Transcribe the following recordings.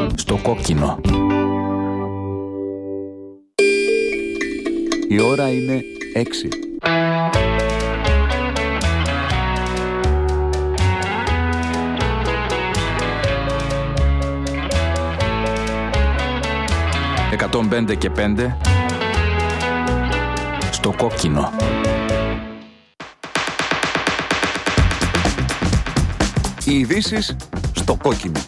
Στο κόκκινο. Η ώρα είναι 6. «105 και 5» στο κόκκινο. Οι ειδήσεις στο κόκκινο.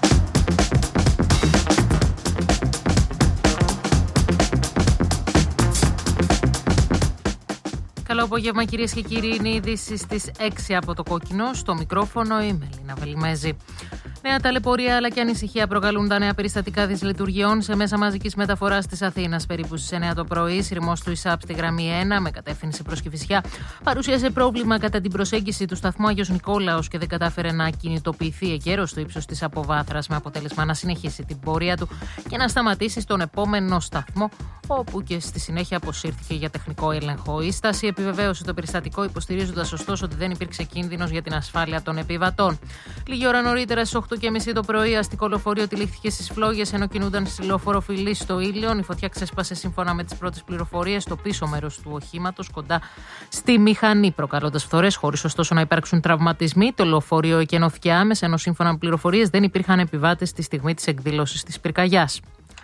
Καλό απόγευμα κυρίες και κύριοι, είναι οι ειδήσεις στις 6 από το κόκκινο. Στο μικρόφωνο η Μελίνα Βελιμέζη. Νέα ταλαιπωρία αλλά και ανησυχία προκαλούν τα νέα περιστατικά δυσλειτουργιών σε μέσα μαζικής μεταφοράς της Αθήνας. Περίπου στις 9 το πρωί, σειρμός του ΙΣΑΠ στη γραμμή 1 με κατεύθυνση προς Κηφισιά παρουσίασε πρόβλημα κατά την προσέγγιση του σταθμού Άγιος Νικόλαος και δεν κατάφερε να κινητοποιηθεί εγκαίρως στο ύψος της αποβάθρας, με αποτέλεσμα να συνεχίσει την πορεία του και να σταματήσει στον επόμενο σταθμό, όπου και στη συνέχεια αποσύρθηκε για τεχνικό έλεγχο. Η στάση επιβεβαίωσε το περιστατικό, υποστηρίζοντας ωστόσο ότι δεν υπήρξε κίνδυνος για την ασφάλεια των επιβατών. Λίγη ώρα νωρίτερα, στις 8:30 το πρωί, αστικό λεωφορείο τυλίχθηκε στις φλόγες ενώ κινούνταν στη λεωφόρο Φιλής στο Ήλιον. Η φωτιά ξέσπασε σύμφωνα με τις πρώτες πληροφορίες στο πίσω μέρος του οχήματος, κοντά στη μηχανή, προκαλώντας φθορές, χωρίς ωστόσο να υπάρξουν τραυματισμοί. Το λεωφορείο εκενώθηκε άμεσα, ενώ σύμφωνα με πληροφορίες δεν υπήρχαν επιβάτες στη στιγμή της εκδήλωσης της πυρκαγιάς.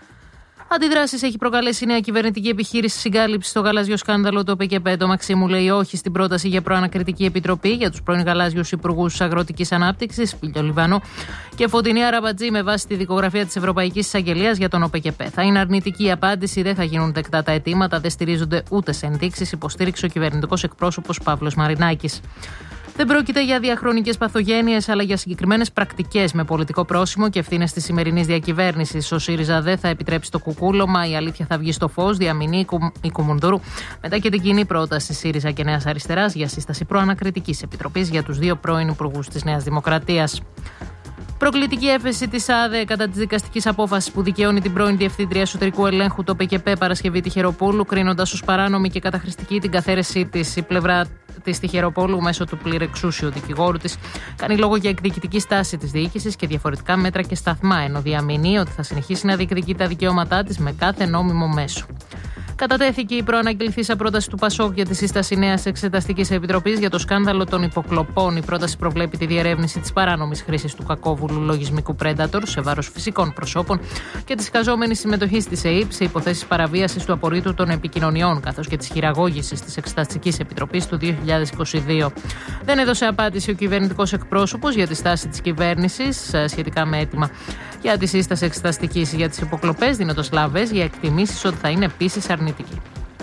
Αντιδράσεις έχει προκαλέσει η νέα κυβερνητική επιχείρηση συγκάλυψη στο γαλάζιο σκάνδαλο του ΟΠΕΚΕΠΕ. Το Μαξίμου λέει όχι στην πρόταση για προανακριτική επιτροπή για τους πρώην γαλάζιους υπουργούς αγροτικής ανάπτυξης, Πίλιο Λιβανό και Φωτεινή Αραμπατζή, με βάση τη δικογραφία της Ευρωπαϊκής Εισαγγελίας για τον ΟΠΕΚΕΠΕ. Θα είναι αρνητική η απάντηση, δεν θα γίνουν δεκτά τα αιτήματα, δεν στηρίζονται ούτε σε ενδείξεις, υποστήριξε ο κυβερνητικός εκπρόσωπος Παύλος Μαρινάκης. Δεν πρόκειται για διαχρονικές παθογένειες, αλλά για συγκεκριμένες πρακτικές με πολιτικό πρόσημο και ευθύνες της σημερινής διακυβέρνησης. Ο ΣΥΡΙΖΑ δεν θα επιτρέψει το κουκούλωμα, η αλήθεια θα βγει στο φως, διαμηνεί η Κουμουνδούρου, μετά και την κοινή πρόταση ΣΥΡΙΖΑ και Νέας Αριστεράς για σύσταση προανακριτικής επιτροπής για τους δύο πρώην υπουργούς της Νέας Δημοκρατίας. Προκλητική έφεση της ΑΔΕ κατά της δικαστικής απόφασης που δικαιώνει την πρώην Διευθύντρια Εσωτερικού Ελέγχου του ΟΠΕΚΕΠΕ Παρασκευή Τυχεροπούλου, κρίνοντας ως παράνομη και καταχρηστική την καθαίρεσή της. Η πλευρά της Τυχεροπούλου, μέσω του πληρεξούσιου δικηγόρου της, κάνει λόγο για εκδικητική στάση της διοίκησης και διαφορετικά μέτρα και σταθμά, ενώ διαμηνεί ότι θα συνεχίσει να διεκδικεί τα δικαιώματά της με κάθε νόμιμο μέσο. Κατατέθηκε η προαναγγελθήσα πρόταση του ΠΑΣΟΚ για τη σύσταση νέας εξεταστικής επιτροπής για το σκάνδαλο των υποκλοπών. Η πρόταση προβλέπει τη διερεύνηση της παράνομης χρήσης του κακόβουλου λογισμικού Predator σε βάρος φυσικών προσώπων και της χαζόμενης συμμετοχής της ΕΕΠ σε υποθέσεις παραβίασης του απορρίτου των επικοινωνιών, καθώς και της χειραγώγησης της Εξεταστικής Επιτροπής του 2022. Δεν έδωσε απάντηση ο κυβερνητικός εκπρόσωπος για τη στάση της κυβέρνησης σχετικά με αίτημα για τη σύσταση εξεταστικής για τις υποκλοπές, δίνοντας λαβές για εκτιμήσεις ότι θα είναι επίσης αρνητική.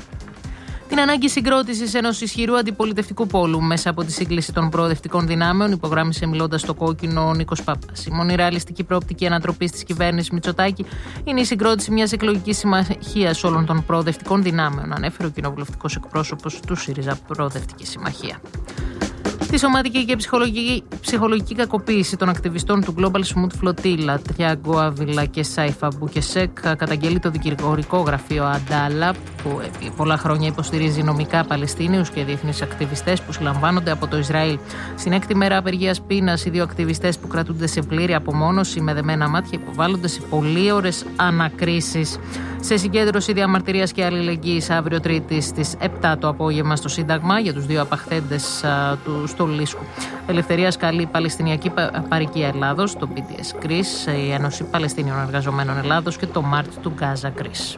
Την ανάγκη συγκρότησης ενός ισχυρού αντιπολιτευτικού πόλου μέσα από τη σύγκληση των προοδευτικών δυνάμεων υπογράμμισε μιλώντας στο κόκκινο ο Νίκος Πάπας. Η μόνη ρεαλιστική προοπτική ανατροπής της κυβέρνησης Μητσοτάκη είναι η συγκρότηση μιας εκλογικής συμμαχίας όλων των προοδευτικών δυνάμεων, ανέφερε ο κοινοβουλευτικός εκπρόσωπος του ΣΥΡΙΖΑ Προοδευτική Συμμαχία. Τη σωματική και ψυχολογική κακοποίηση των ακτιβιστών του Global Smooth Flotilla, Τιάγκο Άβιλα και Σάιφα Μπουκεσέκ, καταγγέλει το δικηγορικό γραφείο Αντάλα, που επί πολλά χρόνια υποστηρίζει νομικά Παλαιστίνιους και διεθνείς ακτιβιστές που συλλαμβάνονται από το Ισραήλ. Στην 6η μέρα απεργίας πείνας, οι δύο ακτιβιστές που κρατούνται σε πλήρη απομόνωση με δεμένα μάτια υποβάλλονται σε πολύωρες ανακρίσεις. Σε συγκέντρωση διαμαρτυρίας και αλληλεγγύης αύριο Τρίτη στις 7 το απόγευμα στο Σύνταγμα για τους δύο απαχθέντες του Στολίσκου. Ελευθερίας καλεί Παλαιστινιακή Παροικία Ελλάδος, το BDS Greece, η Ένωση Παλαιστίνιων Εργαζομένων Ελλάδος και το Μάρτ του Γκάζα Greece.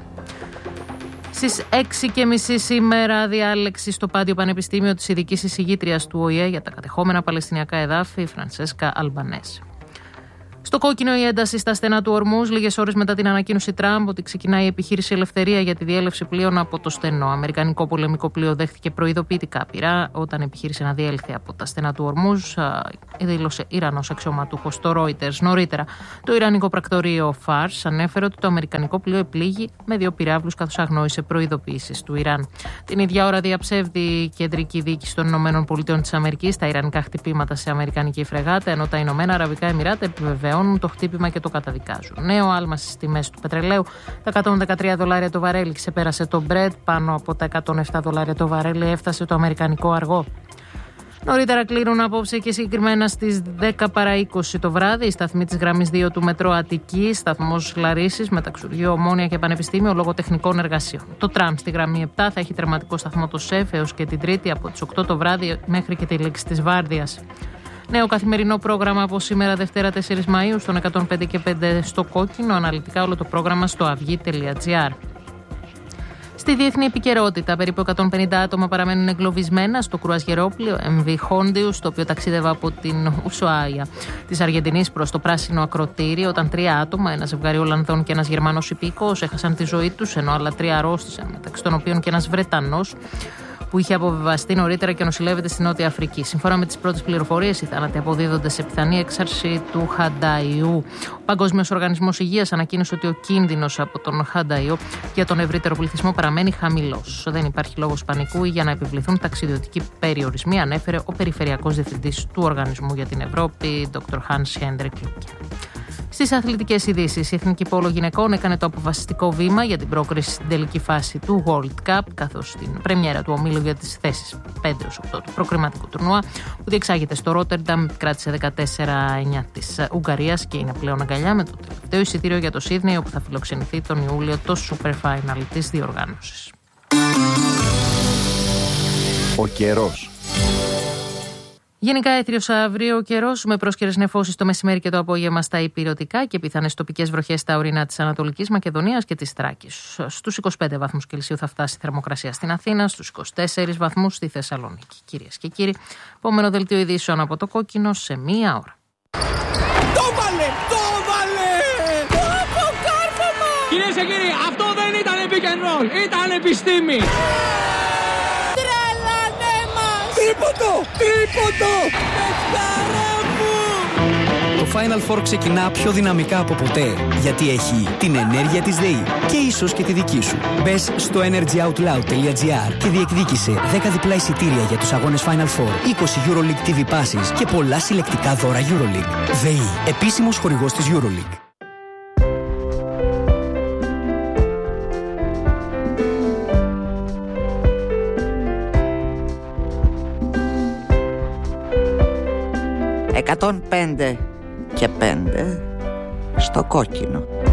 Στις 6:30 σήμερα διάλεξη στο Πάντιο Πανεπιστήμιο της ειδικής εισηγήτριας του ΟΗΕ για τα κατεχόμενα Παλαιστινιακά εδάφη, Φραντσέσκα Αλμπανέζη. Στο κόκκινο η ένταση στα στενά του Ορμούζ, λίγες ώρες μετά την ανακοίνωση Τραμπ ότι ξεκινάει η επιχείρηση Ελευθερία για τη διέλευση πλοίων από το στενό. Αμερικανικό πολεμικό πλοίο δέχτηκε προειδοποιητικά πυρά όταν επιχείρησε να διέλθει από τα στενά του Ορμούζ, δήλωσε Ιρανός αξιωματούχος στο Reuters. Νωρίτερα, το Ιρανικό πρακτορείο Φάρς ανέφερε ότι το αμερικανικό πλοίο επλήγει με 2 πυράβλους καθώς αγνόησε προειδοποιήσεις του Ιράν. Την ίδια ώρα διαψεύδει η κεντρική διοίκηση των ΗΠΑ τα ιρανικά χτυπήματα σε αμερικανική φρεγάτα, ενώ τα Ηνωμένα Αραβικά Εμιράτα επιβεβαιώνουν το χτύπημα και το καταδικάζουν. Νέο άλμα στις τιμές του πετρελαίου. Τα $113 το βαρέλι ξεπέρασε το Brent, πάνω από τα $107 το βαρέλι έφτασε το αμερικανικό αργό. Νωρίτερα κλείνουν απόψε και συγκεκριμένα στις 10 παρά 20 το βράδυ η σταθμή της γραμμής 2 του Μετρό Αττική, σταθμός Λαρίσης, Μεταξουργείο, Ομόνια και Πανεπιστήμιο λόγω τεχνικών εργασιών. Το τραμ στη γραμμή 7 θα έχει τερματικό σταθμό το ΣΕΦ έως και την Τρίτη από τις 8 το βράδυ μέχρι και τη λήξη της βάρδιας. Νέο καθημερινό πρόγραμμα από σήμερα Δευτέρα 4 Μαΐου στον 105 και 5 στο Κόκκινο, αναλυτικά όλο το πρόγραμμα στο avygi.gr. Στη διεθνή επικαιρότητα, περίπου 150 άτομα παραμένουν εγκλωβισμένα στο κρουαζιερόπλοιο MV Hondius, το οποίο ταξίδευε από την Ουσουάια της Αργεντινής προς το Πράσινο Ακρωτήριο, όταν 3 άτομα, ένα ζευγάρι Ολλανδών και ένας Γερμανός υπήκοος, έχασαν τη ζωή τους, ενώ άλλα 3 αρρώστησαν, μεταξύ των οποίων και ένας Βρετανός, που είχε αποβιβαστεί νωρίτερα και νοσηλεύεται στη Νότια Αφρική. Σύμφωνα με τις πρώτες πληροφορίες, οι θάνατοι αποδίδονται σε πιθανή έξαρση του χανταϊού. Ο Παγκόσμιος Οργανισμός Υγείας ανακοίνωσε ότι ο κίνδυνος από τον χανταϊού για τον ευρύτερο πληθυσμό παραμένει χαμηλός. Δεν υπάρχει λόγος πανικού ή για να επιβληθούν ταξιδιωτικοί περιορισμοί, ανέφερε ο Περιφερειακός Διευθυντής του Οργανισμού για την Ευρώπη, Dr. Hans Hendrik Lücke. Στις αθλητικές ειδήσεις, η Εθνική Πόλο Γυναικών έκανε το αποφασιστικό βήμα για την πρόκριση στην τελική φάση του World Cup, καθώς στην πρεμιέρα του ομίλου για τις θέσεις 5-8 του προκριματικού τουρνουά, που διεξάγεται στο Ρότερνταμ, κράτησε 14-9 της Ουγγαρίας και είναι πλέον αγκαλιά με το τελευταίο εισιτήριο για το Σίδνεϊ, όπου θα φιλοξενηθεί τον Ιούλιο το Super Final της διοργάνωσης. Ο καιρός. Γενικά έθριος αύριο καιρός με πρόσκαιρες νεφώσεις το μεσημέρι και το απόγευμα στα ηπειρωτικά και πιθανές τοπικές βροχές στα ορεινά της Ανατολικής Μακεδονίας και της Θράκης. Στους 25 βαθμούς Κελσίου θα φτάσει η θερμοκρασία στην Αθήνα, στους 24 βαθμούς στη Θεσσαλονίκη. Κυρίες και κύριοι, επόμενο δελτίο ειδήσεων από το Κόκκινο σε 1 ώρα. Το βάλε! Το βάλε! Το κάρφωμα! Κυρίες και κύριοι, αυτό δεν ήταν pick and roll, ήταν επιστήμη! Τρίποντο! Πεχτάρα μου! Το Final Four ξεκινά πιο δυναμικά από ποτέ, γιατί έχει την ενέργεια της ΔΕΗ και ίσως και τη δική σου. Μπες στο energyoutloud.gr και διεκδίκησε 10 διπλά εισιτήρια για τους αγώνες Final Four, 20 EuroLeague TV Passes και πολλά συλλεκτικά δώρα EuroLeague. ΔΕΗ, επίσημος χορηγός της EuroLeague. «105 και 5 στο Κόκκινο».